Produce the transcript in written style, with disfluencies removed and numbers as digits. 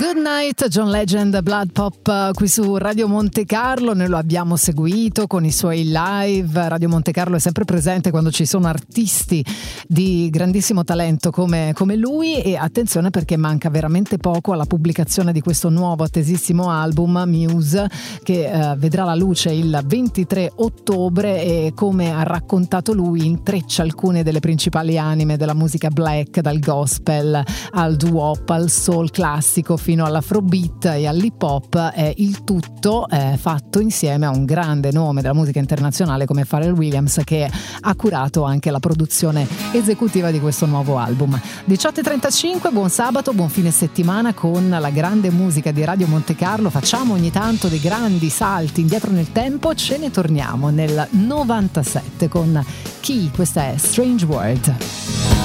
Goodnight, John Legend, Blood Pop qui su Radio Monte Carlo. Noi lo abbiamo seguito con i suoi live. Radio Monte Carlo è sempre presente quando ci sono artisti di grandissimo talento come lui, e attenzione perché manca veramente poco alla pubblicazione di questo nuovo attesissimo album Muse, che vedrà la luce il 23 ottobre e, come ha raccontato lui, intreccia alcune delle principali anime della musica black, dal gospel al doo-wop al soul classico fino all'afrobeat e all'hip hop, il tutto fatto insieme a un grande nome della musica internazionale come Pharrell Williams, che ha curato anche la produzione esecutiva di questo nuovo album. 18:35, buon sabato, buon fine settimana con la grande musica di Radio Monte Carlo. Facciamo ogni tanto dei grandi salti indietro nel tempo, ce ne torniamo nel 97 con Key, questa è Strange World.